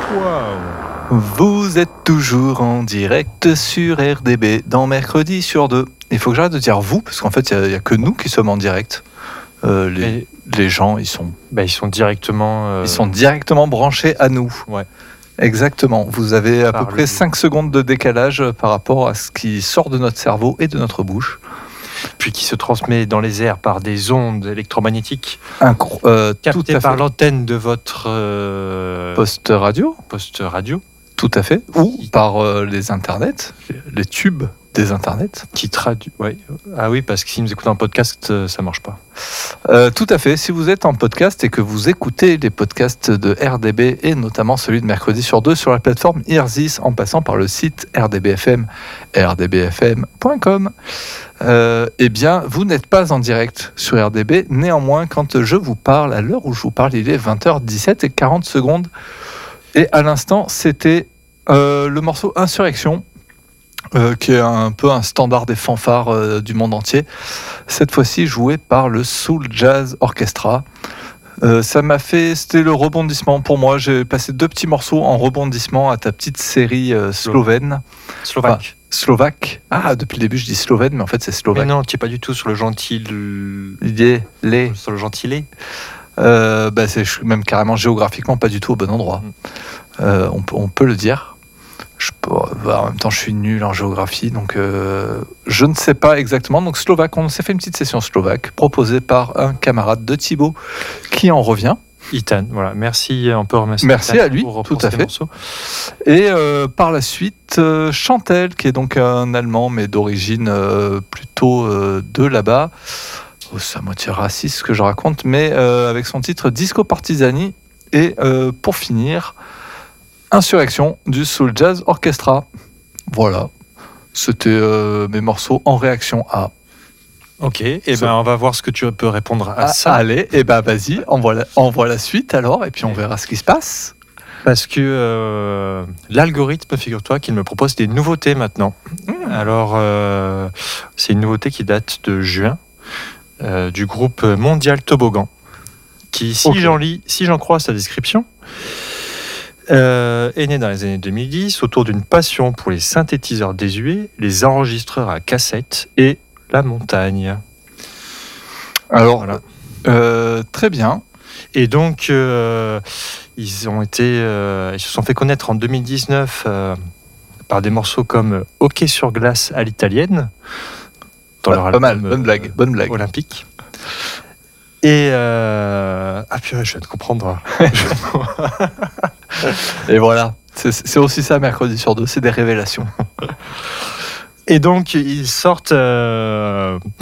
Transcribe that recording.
Waouh. Vous êtes toujours en direct sur RDB dans Mercredi sur 2. Il faut que j'arrête de dire vous, parce qu'en fait, il n'y a que nous qui sommes en direct. Les gens, ils sont directement branchés à nous. Ouais. Exactement. Vous avez à peu près le- 5 secondes de décalage par rapport à ce qui sort de notre cerveau et de notre bouche. Puis qui se transmet dans les airs par des ondes électromagnétiques Tout à captées fait. par l'antenne de votre Poste radio, poste radio tout à fait. Ou par les internets, les tubes des internets. qui traduit. Ouais. Ah oui, parce que si nous écoutons un podcast, ça marche pas. Tout à fait. Si vous êtes en podcast et que vous écoutez les podcasts de RDB et notamment celui de Mercredi sur 2 sur la plateforme Earsis en passant par le site RDBFM, rdbfm.com, eh bien, vous n'êtes pas en direct sur RDB. Néanmoins, quand je vous parle, à l'heure où je vous parle, il est 20h17 et 40 secondes. Et à l'instant, c'était le morceau Insurrection, qui est un peu un standard des fanfares du monde entier. Cette fois-ci joué par le Soul Jazz Orchestra. C'était le rebondissement pour moi. J'ai passé 2 petits morceaux en rebondissement à ta petite série slovène. Slovaque. Ah, depuis le début je dis slovène, mais en fait c'est Mais slovaque. non, tu n'es pas du tout sur le gentil. Sur le gentilé. C'est même carrément géographiquement pas du tout au bon endroit. On peut le dire. En même temps, je suis nul en géographie, donc je ne sais pas exactement. Donc slovaque, on s'est fait une petite session slovaque proposée par un camarade de Thibaut qui en revient. Ethan, voilà. Merci, on peut remercier. Merci Ethan à lui, pour tout à ces fait. morceaux. Et par la suite, Chantel, qui est donc un Allemand, mais d'origine plutôt de là-bas. C'est à moitié raciste ce que je raconte, mais avec son titre Disco Partisani. Et pour finir, Insurrection du Soul Jazz Orchestra. Voilà. C'était mes morceaux en réaction à. Ok, on va voir ce que tu peux répondre à ça. Allez, vas-y, envoie la suite alors, et puis on verra ce qui se passe. Parce que l'algorithme, figure-toi, qu'il me propose des nouveautés maintenant. Alors, c'est une nouveauté qui date de juin, du groupe Mondial Toboggan, qui, si j'en crois sa description, est né dans les années 2010 autour d'une passion pour les synthétiseurs désuets, les enregistreurs à cassette et la montagne. Alors, voilà. Très bien. Et donc, ils se sont fait connaître en 2019 par des morceaux comme Hockey sur glace à l'italienne, dans leur pas mal, album bonne blague. olympique. Et purée, je viens de comprendre. Et voilà, c'est aussi ça Mercredi sur 2, c'est des révélations. Et donc, ils sortent